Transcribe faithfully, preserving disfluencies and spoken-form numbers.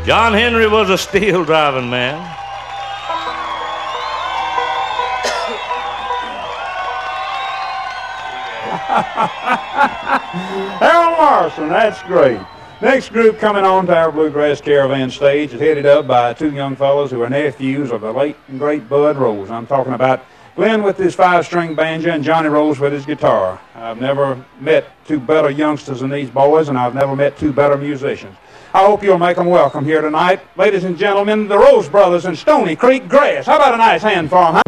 John Henry was a steel driving man. Harold Morrison, that's great. Next group coming on to our Bluegrass Caravan stage is headed up by two young fellows who are nephews of the late and great Bud Rose. I'm talking about Glenn with his five-string banjo and Johnny Rose with his guitar. I've never met two better youngsters than these boys, and I've never met two better musicians. I hope you'll make them welcome here tonight. Ladies and gentlemen, the Rose Brothers and Stony Creek Grass. How about a nice hand for them, huh?